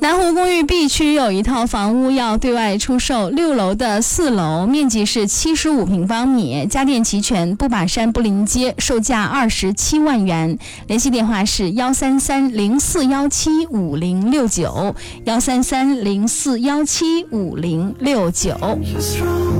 南湖公寓 B 区有一套房屋要对外出售，6楼的4楼，面积是75平方米，家电齐全，不把山不临街，售价27万元。联系电话是13304175069，13304175069。